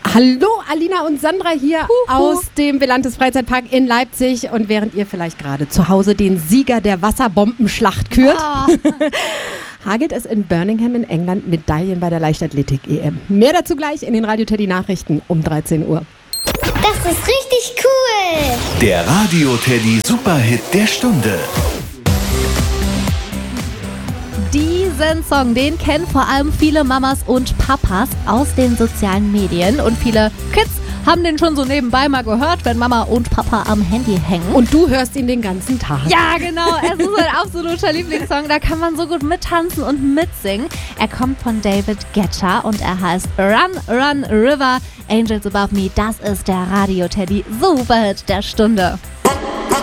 Hallo, Alina und Sandra hier aus dem Velantis Freizeitpark in Leipzig. Und während ihr vielleicht gerade zu Hause den Sieger der Wasserbombenschlacht kürt, hagelt es in Birmingham in England Medaillen bei der Leichtathletik-EM. Mehr dazu gleich in den Radio Teddy Nachrichten um 13 Uhr. Das ist richtig cool. Der Radio Teddy Superhit der Stunde. Diesen Song, den kennen vor allem viele Mamas und Papas aus den sozialen Medien. Und viele Kids haben den schon so nebenbei mal gehört, wenn Mama und Papa am Handy hängen. Und du hörst ihn den ganzen Tag. Ja, genau. Es ist ein absoluter Lieblingssong. Da kann man so gut mittanzen und mitsingen. Er kommt von David Guetta und er heißt Run, Run, River, Angels Above Me. Das ist der Radio Teddy Superhit der Stunde.